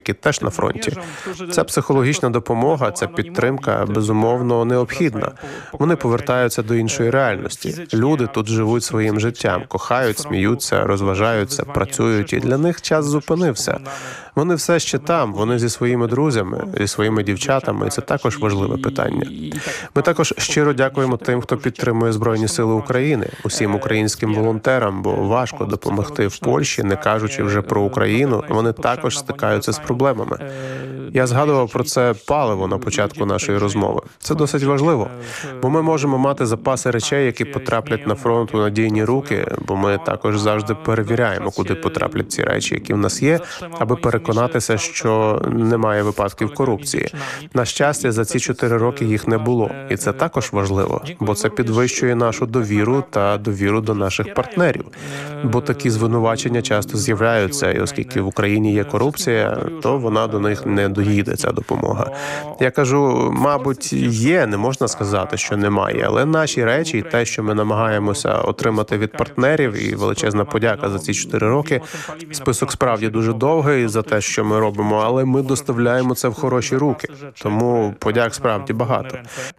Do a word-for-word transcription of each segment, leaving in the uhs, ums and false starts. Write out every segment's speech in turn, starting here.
які теж на фронті. Це психологічна допомога, ця підтримка, безумовно, необхідна. Вони повертаються до іншої реальності. Люди тут живуть своїм життям, кохають, сміються, розважаються, працюють, і для них час зупинився. Вони все ще там, вони зі своїми друзями, зі своїми дівчатами, і це також важливе питання. Ми також щиро дякуємо тим, хто підтримує Збройні Сили України, усім українським волонтерам, бо важко допомогти в Польщі, не кажучи вже про Україну, вони також стикаються з проблемами. Я згадував про це паливо на початку нашої розмови. Це досить важливо, бо ми можемо мати запаси речей, які потраплять на фронт у надійні руки, бо ми також завжди перевіряємо, куди потраплять ці речі, які в нас є, аби переконатися, що немає випадків корупції. На щастя, за ці чотири роки їх не було, і це також важливо, бо це підвищує нашу довіру та довіру до наших партнерів. Бо такі звинувачення часто з'являються, і оскільки в Україні є корупція, то вона до них не доїде, ця допомога. Я кажу, мабуть, є, не можна сказати, що немає, але наші речі і те, що ми намагаємося отримати від партнерів, і величезна подяка за ці чотири роки, список справді дуже довгий за те, що ми робимо, але ми доставляємо це в хороші руки, тому подяк справді багато.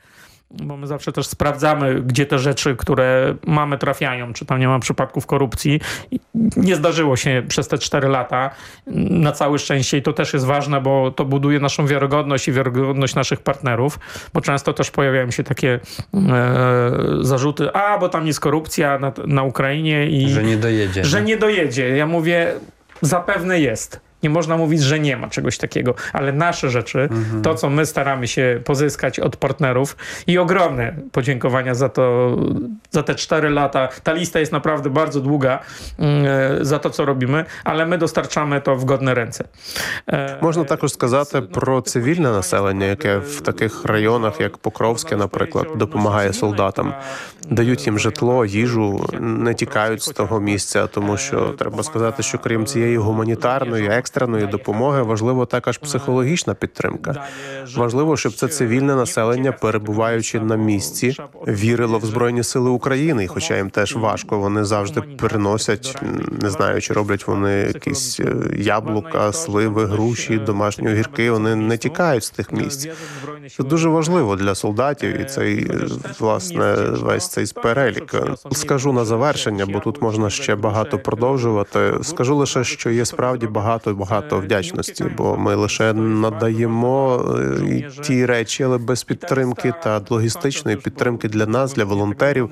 Bo my zawsze też sprawdzamy, gdzie te rzeczy, które mamy, trafiają, czy tam nie ma przypadków korupcji. Nie zdarzyło się przez te cztery lata, na całe szczęście, i to też jest ważne, bo to buduje naszą wiarygodność i wiarygodność naszych partnerów, bo często też pojawiają się takie e, zarzuty, a bo tam jest korupcja na, na Ukrainie i że nie dojedzie. Że nie dojedzie. Ja mówię, zapewne jest. Nie można mówić, że nie ma czegoś takiego, ale nasze rzeczy, mhm. to co my staramy się pozyskać od partnerów, i ogromne podziękowania za to, za te cztery lata. Ta lista jest naprawdę bardzo długa e, za to, co robimy, ale my dostarczamy to w godne ręce. E, Можна також сказати про цивільне населення, яке в таких районах, як Покровське, наприклад, допомагає солдатам. Дають їм житло, їжу, не тікають з того місця, тому що треба сказати, що крім цієї гуманітарної, екстреної допомоги, важливо також психологічна підтримка. Важливо, щоб це цивільне населення, перебуваючи на місці, вірило в Збройні Сили України, і хоча їм теж важко, вони завжди приносять, не знаю, чи роблять вони якісь яблука, сливи, груші, домашні огірки, вони не тікають з тих місць. Це дуже важливо для солдатів, і цей, власне, весь цей перелік. Скажу на завершення, бо тут можна ще багато продовжувати. Скажу лише, що є справді багато-багато вдячності, бо ми лише надаємо ті речі, але без підтримки та логістичної підтримки для нас, для волонтерів.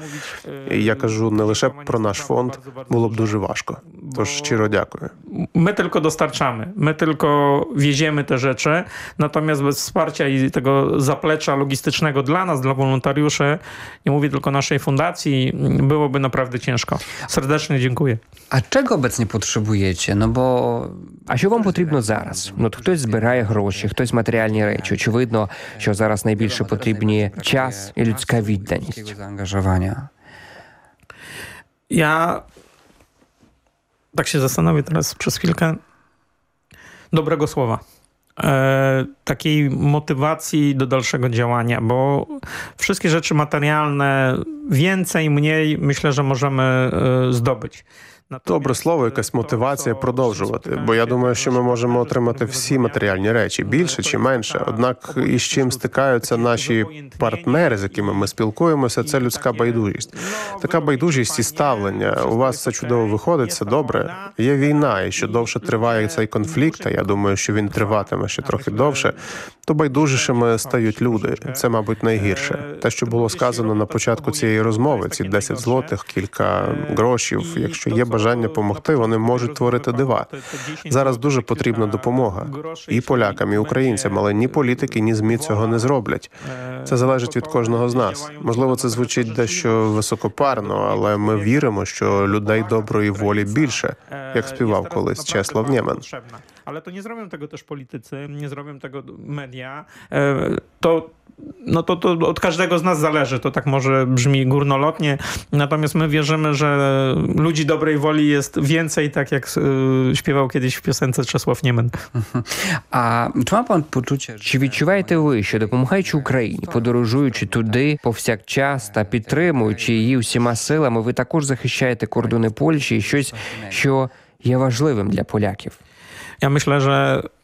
І я кажу не лише про наш фонд, було б дуже важко. Тож щиро дякую. My tylko dostarczamy, my tylko wieziemy te rzeczy, natomiast bez wsparcia i tego zaplecza logistycznego dla nas, dla wolontariuszy, nie mówię tylko naszej fundacji, byłoby naprawdę ciężko. Serdecznie dziękuję. А чого obecnie potrzebujecie? No bo... А що вам потрібно зараз? Ну, от хтось збирає гроші, хтось матеріальні речі. Очевидно, що зараз найбільше потрібні час і людська відданість. Zaangażowania. Ja tak się zastanowię teraz przez chwilkę. Dobrego słowa. E, takiej motywacji do dalszego działania, bo wszystkie rzeczy materialne, więcej, mniej, myślę, że możemy e, zdobyć. Добре слово, якась мотивація продовжувати, бо я думаю, що ми можемо отримати всі матеріальні речі, більше чи менше. Однак із чим стикаються наші партнери, з якими ми спілкуємося, це людська байдужість. Така байдужість і ставлення. У вас все чудово виходить, все добре. Є війна, і що довше триває цей конфлікт, а я думаю, що він триватиме ще трохи довше, то байдужішими стають люди. Це, мабуть, найгірше. Те, що було сказано на початку цієї розмови, ці десять злотих, кілька грошів, якщо є бажання допомогти, вони можуть творити дива. Зараз дуже потрібна допомога. І полякам, і українцям, але ні політики, ні ЗМІ цього не зроблять. Це залежить від кожного з нас. Можливо, це звучить дещо високопарно, але ми віримо, що людей доброї волі більше, як співав колись Чеслав Нємен. Ale to nie zrobią tego też politycy, nie zrobią tego media. To, no to, to od każdego z nas zależy. To tak może brzmi górnolotnie. Natomiast my wierzymy, że ludzi dobrej woli jest więcej, tak jak śpiewał kiedyś w piosence Czesław Niemen. А чи має пан почуття? Чи відчуваєте ви, що допомагаючи Україні, подорожуючи туди повсякчас та підтримуючи її усіма силами, ви також захищаєте кордони Польщі і щось, що є важливим для поляків? Ja myślę, że